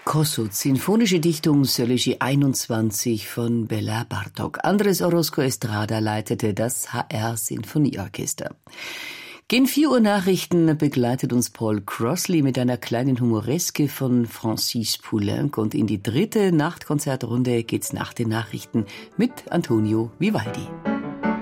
Kossuth, sinfonische Dichtung Sölleji 21 von Bela Bartok. Andres Orozco Estrada leitete das HR Sinfonieorchester. Gegen 4 Uhr Nachrichten begleitet uns Paul Crossley mit einer kleinen Humoreske von Francis Poulenc und in die dritte Nachtkonzertrunde geht's nach den Nachrichten mit Antonio Vivaldi.